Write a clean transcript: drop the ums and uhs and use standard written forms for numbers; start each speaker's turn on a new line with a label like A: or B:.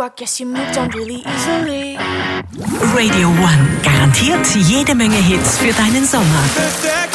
A: I guess you moved on really easily.
B: Radio One garantiert jede Menge Hits für deinen Sommer.